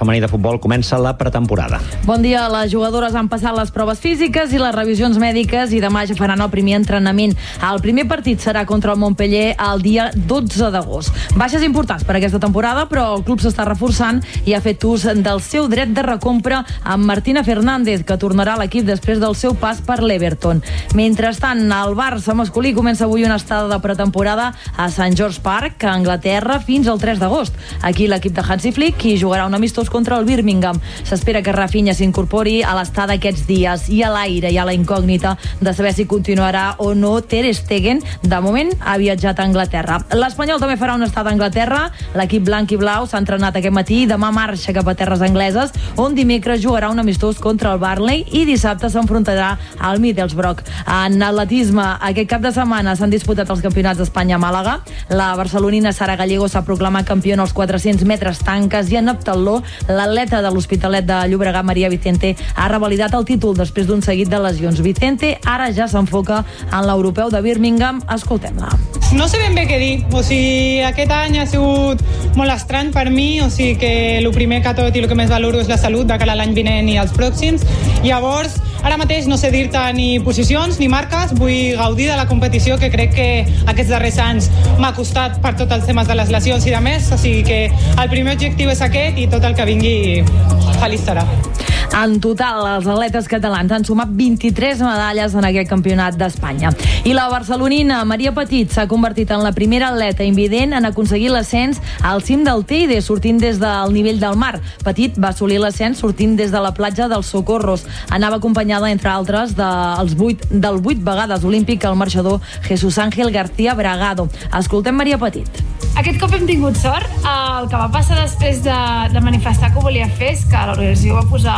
femení de futbol comença la pretemporada. Bon dia. Les jugadores han passat les proves físiques i les revisions mèdiques i demà ja faran el primer entrenament. El primer partit serà contra el Montpellier el dia 12 d'agost. Baixes importants per aquesta temporada, però el club s'està reforçant i ha fet ús del seu dret de recompra amb Martina Fernández, que tornarà a l'equip després del seu pas per l'Everton. Mentrestant, el Barça masculí comença avui una estada de pretemporada a St. George Park, a Anglaterra, fins al 3 d'agost. Aquí l'equip de Hansi Flick hi jugarà un amistós contra el Birmingham. S'espera que Rafinha s'incorpori a l'estada aquests dies, i a l'aire hi ha la incògnita de saber si continuarà o no Ter Stegen. De moment ha viatjat a Anglaterra. L'Espanyol també farà una estada a Anglaterra. L'equip blanc i blau s'ha entrenat aquest matí i demà marxa cap a terres angleses, on dimecres jugarà un amistós contra el Burnley i dissabte s'enfrontarà al Middlesbrough. En atletisme, aquest cap de setmana s'han disputat els campionats d'Espanya a Màlaga. La barcelonina Sara Gallego s'ha proclamat campiona als 400 metres tanques i en heptatló l'atleta de l'Hospitalet de Llobregat, Maria Vicente, ha revalidat el títol després d'un seguit de lesions. Vicente ara ja s'enfoca en l'europeu de Birmingham. Escoltem-la. No sé ben bé què dir, o sigui, aquest any ha sigut molt estrany per mi, o sigui que el primer que tot i el que més valoro és la salut de cara a l'any vinent i els pròxims. Llavors, ara mateix no sé dir-te ni posicions ni marques, vull gaudir de la competició, que crec que aquests darrers anys m'ha costat per tots els temes de les lesions i de més, o sigui que el primer objectiu és aquest i tot el que vingui feliç serà. En total, els atletes catalans han sumat 23 medalles en aquest campionat d'Espanya. I la barcelonina Maria Petit s'ha convertit en la primera atleta invident en aconseguir l'ascens al cim del Teide, sortint des del nivell del mar. Petit va assolir l'ascens sortint des de la platja dels Socorros. Anava acompanyada, entre altres, del 8 vegades olímpic el marxador Jesús Ángel García Bragado. Escoltem Maria Petit. Aquest cop hem tingut sort. El que va passar després de manifestar que ho volia fer és que l'organització va posar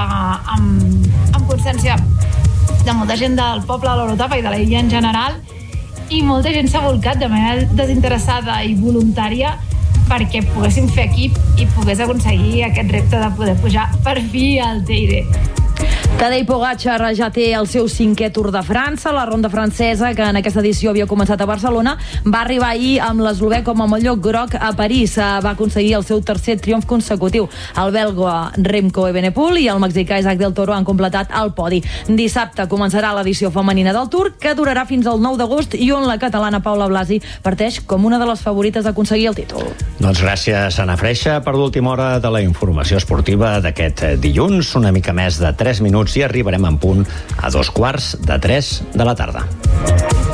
en consciència de molta gent del poble de l'Europa i de l'illa en general, i molta gent s'ha volcat de manera desinteressada i voluntària perquè poguéssim fer equip i pogués aconseguir aquest repte de poder pujar per fi al Teide. Tadej Pogačar ja té el seu 5è Tour de França. La ronda francesa, que en aquesta edició havia començat a Barcelona, va arribar ahir amb l'eslovè com a mallot groc a París. Va aconseguir el seu 3è triomf consecutiu. El belga Remco Evenepoel i el mexicà Isaac del Toro han completat el podi. Dissabte començarà l'edició femenina del Tour, que durarà fins al 9 d'agost i on la catalana Paula Blasi parteix com una de les favorites a aconseguir el títol. Doncs gràcies, Anna Freixa, per l'última hora de la informació esportiva d'aquest dilluns. Una mica més de 3 minuts i arribarem en punt a 2:15 de la tarda.